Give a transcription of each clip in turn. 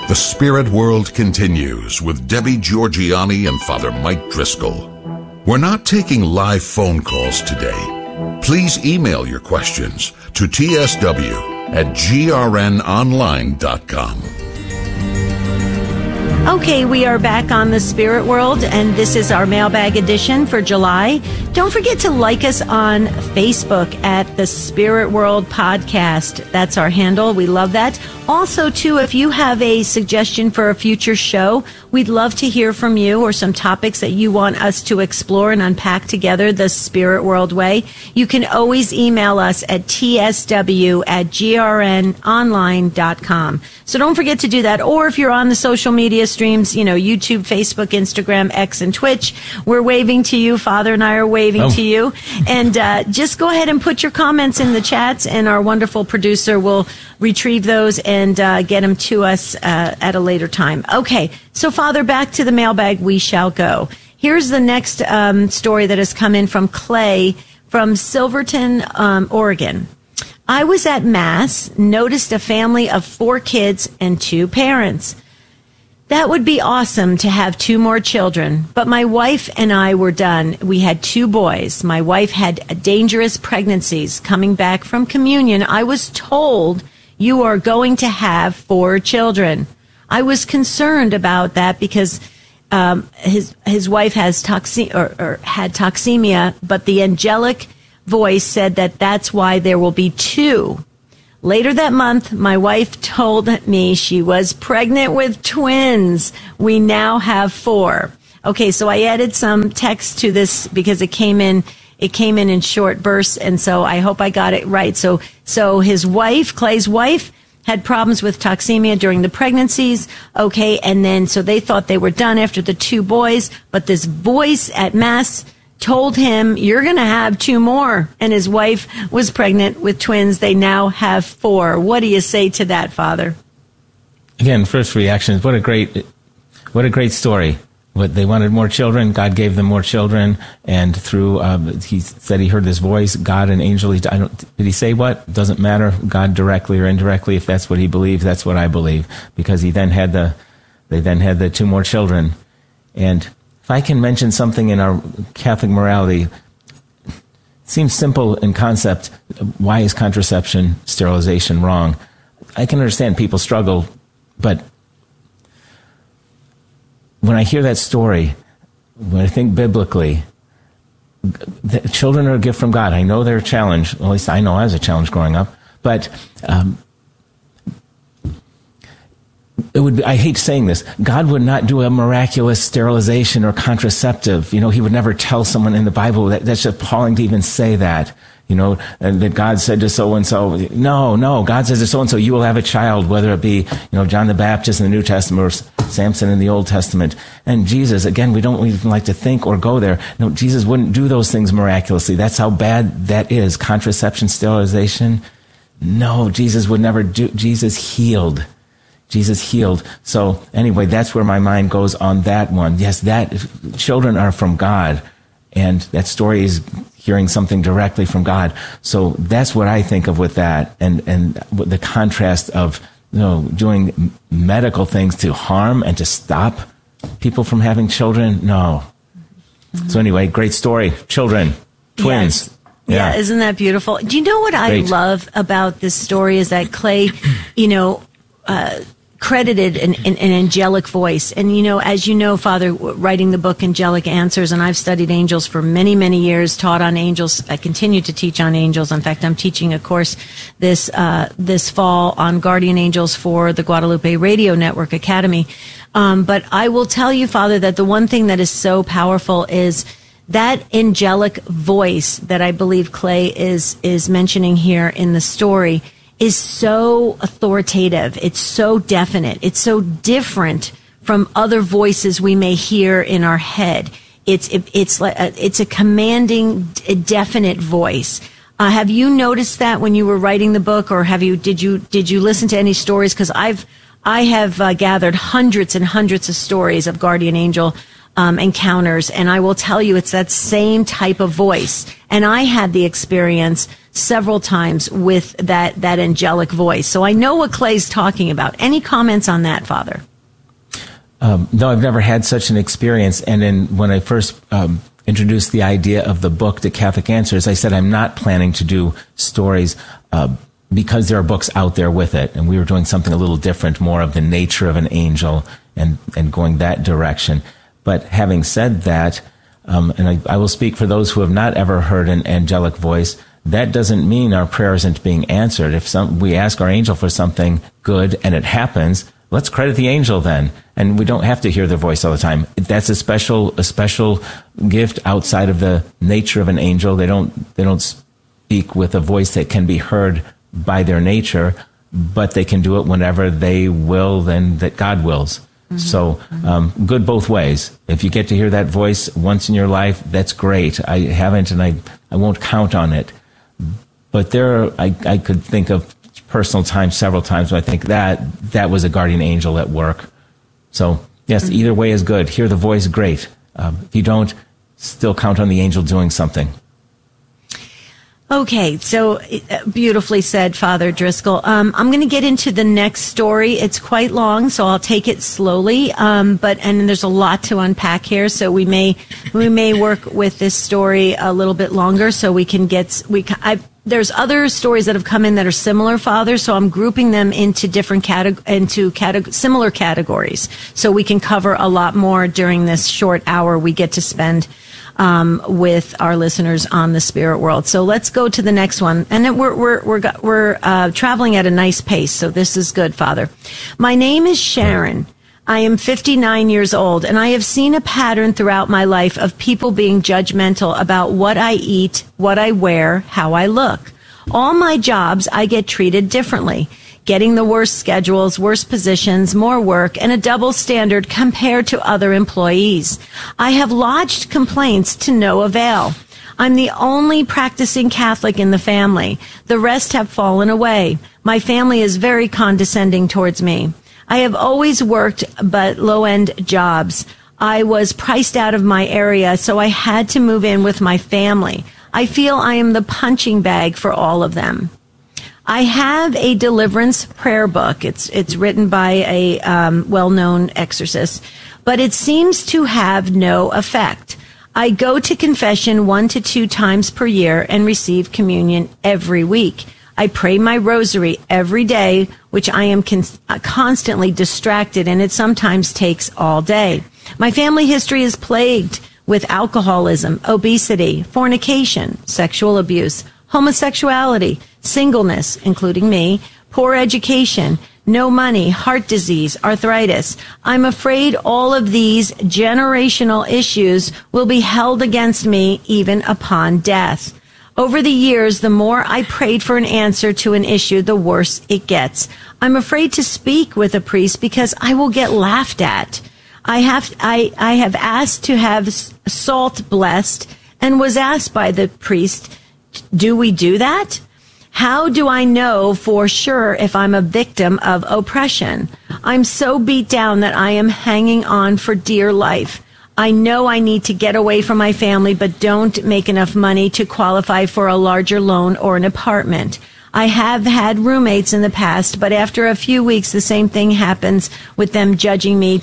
The Spirit World continues with Debbie Georgianni and Father Mike Driscoll. We're not taking live phone calls today. Please email your questions to tsw@grnonline.com. Okay, we are back on the Spirit World, and this is our mailbag edition for July. Don't forget to like us on Facebook at the Spirit World Podcast. That's our handle. We love that. Also, too, if you have a suggestion for a future show, we'd love to hear from you, or some topics that you want us to explore and unpack together the Spirit World way. You can always email us at tsw@grnonline.com. So don't forget to do that. Or if you're on the social media streams, YouTube, Facebook, Instagram, X, and Twitch, we're waving to you. Father and I are waving to you. And just go ahead and put your comments in the chats, and our wonderful producer will retrieve those and get them to us at a later time. Okay, so Father, back to the mailbag we shall go. Here's the next story that has come in from Clay from Silverton, Oregon. I was at Mass, noticed a family of 4 kids and 2 parents. That would be awesome to have 2 more children, but my wife and I were done. We had 2 boys. My wife had dangerous pregnancies. Coming back from communion, I was told, you are going to have 4 children. I was concerned about that because his wife has had toxemia, but the angelic voice said that that's why there will be 2. Later that month, my wife told me she was pregnant with twins. We now have 4. Okay, so I added some text to this because it came in short bursts, and so I hope I got it right. So his wife, Clay's wife, had problems with toxemia during the pregnancies. Okay, and then so they thought they were done after the 2 boys, but this voice at Mass told him, you're going to have 2 more. And his wife was pregnant with twins. They now have 4. What do you say to that, Father? Again, first reaction, what a great story. But they wanted more children. God gave them more children. And through, he said he heard this voice, God and angel. Did he say what? Doesn't matter. God directly or indirectly. If that's what he believes, that's what I believe. Because they then had the 2 more children. And if I can mention something in our Catholic morality, it seems simple in concept. Why is contraception, sterilization wrong? I can understand people struggle, but when I hear that story, when I think biblically, the children are a gift from God. I know they're a challenge. At least I know I was a challenge growing up. But I hate saying this. God would not do a miraculous sterilization or contraceptive. He would never tell someone in the Bible that's appalling to even say that. And that God said to so-and-so, no, God says to so-and-so, you will have a child, whether it be, John the Baptist in the New Testament or Samson in the Old Testament. And Jesus, again, we don't even like to think or go there. No, Jesus wouldn't do those things miraculously. That's how bad that is. Contraception, sterilization. No, Jesus would never do. Jesus healed. So anyway, that's where my mind goes on that one. Yes, that children are from God. And that story is hearing something directly from God. So that's what I think of with that. And the contrast of, doing medical things to harm and to stop people from having children. No. Mm-hmm. So anyway, great story. Children, twins. Yes. Yeah, isn't that beautiful? Do you know what I love about this story is that Clay, credited an angelic voice. And, as you know, Father, writing the book Angelic Answers, and I've studied angels for many, many years, taught on angels. I continue to teach on angels. In fact, I'm teaching a course this fall on guardian angels for the Guadalupe Radio Network Academy. But I will tell you, Father, that the one thing that is so powerful is that angelic voice that I believe Clay is mentioning here in the story is so authoritative. It's so definite. It's so different from other voices we may hear in our head. It's a commanding, definite voice. Have you noticed that when you were writing the book, or did you listen to any stories? Because I have gathered hundreds and hundreds of stories of guardian angel encounters, and I will tell you it's that same type of voice. And I had the experience several times with that angelic voice. So I know what Clay's talking about. Any comments on that, Father? No, I've never had such an experience. And when I first introduced the idea of the book to Catholic Answers, I said I'm not planning to do stories because there are books out there with it. And we were doing something a little different, more of the nature of an angel and going that direction. But having said that, and I will speak for those who have not ever heard an angelic voice, that doesn't mean our prayer isn't being answered. If we ask our angel for something good and it happens, let's credit the angel then. And we don't have to hear their voice all the time. That's a special gift outside of the nature of an angel. They don't speak with a voice that can be heard by their nature, but they can do it whenever they will, then that God wills. Mm-hmm. So, good both ways. If you get to hear that voice once in your life, that's great. I haven't, and I won't count on it. But I could think of personal times, several times, when I think that was a guardian angel at work. So, yes, either way is good. Hear the voice, great. If you don't, still count on the angel doing something. Okay, so beautifully said, Father Driscoll. I'm going to get into the next story. It's quite long, so I'll take it slowly. And there's a lot to unpack here, so we may work with this story a little bit longer, so we can there's other stories that have come in that are similar, Father, so I'm grouping them into different similar categories, so we can cover a lot more during this short hour we get to spend with our listeners on the spirit world. So let's go to the next one. And then we're traveling at a nice pace. So this is good, Father. My name is Sharon. I am 59 years old, and I have seen a pattern throughout my life of people being judgmental about what I eat, what I wear, how I look. All my jobs, I get treated differently, getting the worst schedules, worst positions, more work, and a double standard compared to other employees. I have lodged complaints to no avail. I'm the only practicing Catholic in the family. The rest have fallen away. My family is very condescending towards me. I have always worked but low-end jobs. I was priced out of my area, so I had to move in with my family. I feel I am the punching bag for all of them. I have a deliverance prayer book. It's written by a well-known exorcist, but it seems to have no effect. I go to confession 1 to 2 times per year and receive communion every week. I pray my rosary every day, which I am constantly distracted, and it sometimes takes all day. My family history is plagued with alcoholism, obesity, fornication, sexual abuse, homosexuality, singleness, including me, poor education, no money, heart disease, arthritis. I'm afraid all of these generational issues will be held against me even upon death. Over the years, the more I prayed for an answer to an issue, the worse it gets. I'm afraid to speak with a priest because I will get laughed at. I have asked to have salt blessed and was asked by the priest, do we do that? How do I know for sure if I'm a victim of oppression? I'm so beat down that I am hanging on for dear life. I know I need to get away from my family, but don't make enough money to qualify for a larger loan or an apartment. I have had roommates in the past, but after a few weeks, the same thing happens with them judging me,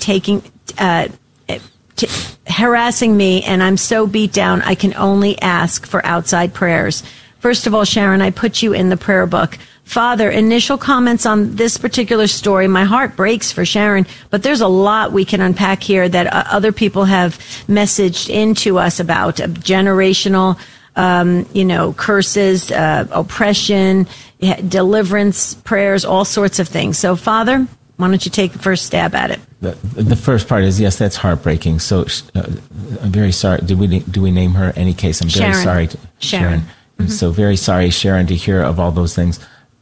harassing me, and I'm so beat down, I can only ask for outside prayers. First of all, Sharon, I put you in the prayer book. Father, initial comments on this particular story. My heart breaks for Sharon, but there's a lot we can unpack here that other people have messaged into us about generational, curses, oppression, deliverance, prayers, all sorts of things. So, Father, why don't you take the first stab at it? The first part is, yes, that's heartbreaking. So, I'm very sorry. Do we name her any case? I'm very sorry. Sharon. Mm-hmm. So very sorry, Sharon, to hear of all those things.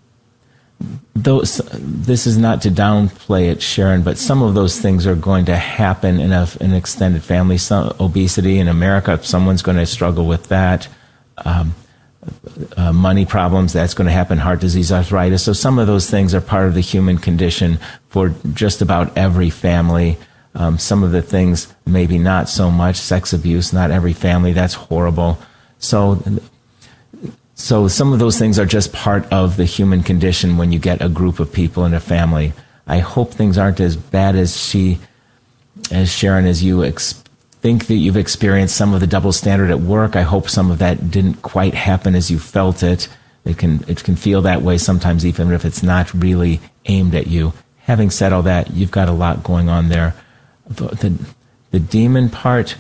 This is not to downplay it, Sharon, but some of those things are going to happen in an extended family. Some obesity in America, someone's going to struggle with that. money problems, that's going to happen, heart disease, arthritis. So some of those things are part of the human condition for just about every family. Some of the things maybe not so much. Sex abuse, not every family, that's horrible. So some of those things are just part of the human condition when you get a group of people in a family. I hope things aren't as bad as Sharon, as you think that you've experienced some of the double standard at work. I hope some of that didn't quite happen as you felt it. It can feel that way sometimes, even if it's not really aimed at you. Having said all that, you've got a lot going on there. The demon part,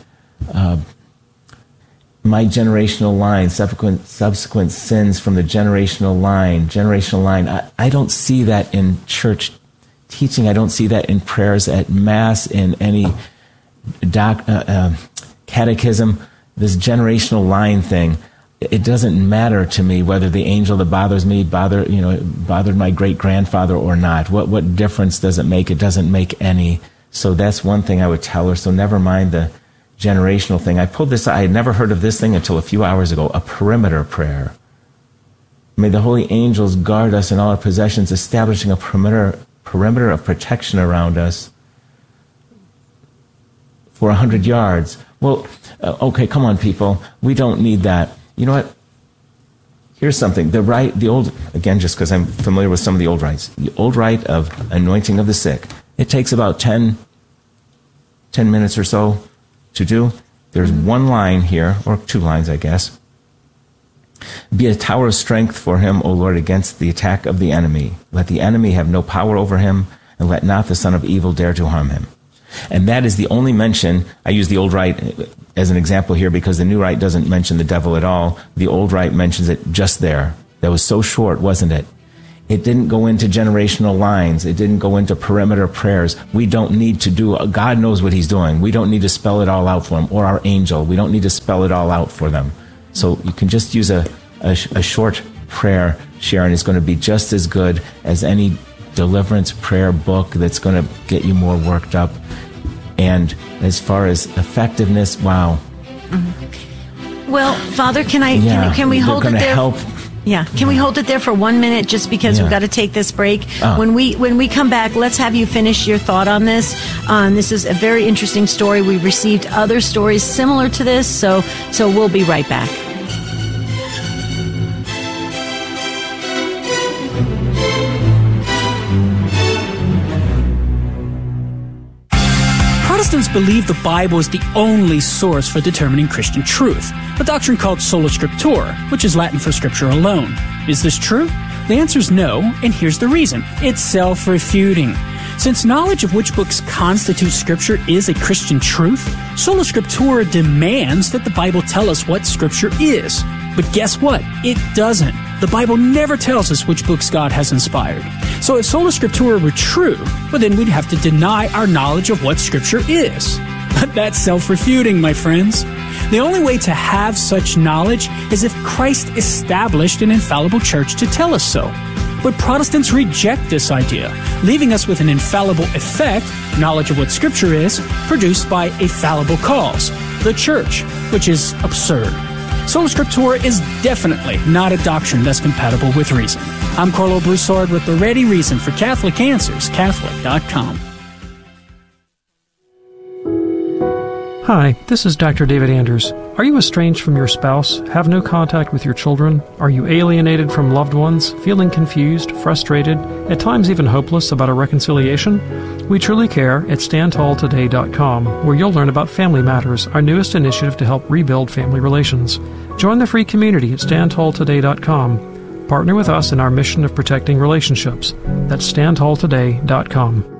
my generational line, subsequent sins from the generational line. I don't see that in church teaching. I don't see that in prayers at Mass, in any catechism. This generational line thing, it doesn't matter to me whether the angel that bothers me bothered my great-grandfather or not. What difference does it make? It doesn't make any. So that's one thing I would tell her. So never mind the generational thing. I had never heard of this thing until a few hours ago, a perimeter prayer. May the holy angels guard us in all our possessions, establishing a perimeter of protection around us for 100 yards. Well, okay, come on, people. We don't need that. You know what? Here's something. The old, again, just because I'm familiar with some of the old rites, the old rite of anointing of the sick. It takes about 10 minutes or so to do. There's one line here, or 2 lines, I guess. Be a tower of strength for him, O Lord, against the attack of the enemy. Let the enemy have no power over him, and let not the son of evil dare to harm him. And that is the only mention. I use the old rite as an example here because the new rite doesn't mention the devil at all. The old rite mentions it just there. That was so short, wasn't it? It didn't go into generational lines. It didn't go into perimeter prayers. We don't need to do, God knows what he's doing. We don't need to spell it all out for him, or our angel. We don't need to spell it all out for them. So you can just use a short prayer, Sharon, is going to be just as good as any deliverance prayer book that's going to get you more worked up. And as far as effectiveness, wow. Mm-hmm. Well, Father, can we hold it there? Help. Yeah, can we hold it there for 1 minute just because we've got to take this break? When we come back, let's have you finish your thought on this. This is a very interesting story. We received other stories similar to this, so we'll be right back. Protestants believe the Bible is the only source for determining Christian truth, a doctrine called sola scriptura, which is Latin for scripture alone. Is this true? The answer is no, and here's the reason. It's self-refuting. Since knowledge of which books constitute Scripture is a Christian truth, sola scriptura demands that the Bible tell us what Scripture is. But guess what? It doesn't. The Bible never tells us which books God has inspired. So if sola scriptura were true, well then we'd have to deny our knowledge of what Scripture is. But that's self-refuting, my friends. The only way to have such knowledge is if Christ established an infallible church to tell us so. But Protestants reject this idea, leaving us with an infallible effect, knowledge of what Scripture is, produced by a fallible cause, the church, which is absurd. Sola Scriptura is definitely not a doctrine that's compatible with reason. I'm Carlo Broussard with the Ready Reason for Catholic Answers, Catholic.com. Hi, this is Dr. David Anders. Are you estranged from your spouse? Have no contact with your children? Are you alienated from loved ones? Feeling confused, frustrated, at times even hopeless about a reconciliation? We truly care at StandTallToday.com, where you'll learn about Family Matters, our newest initiative to help rebuild family relations. Join the free community at StandTallToday.com. Partner with us in our mission of protecting relationships. That's StandTallToday.com.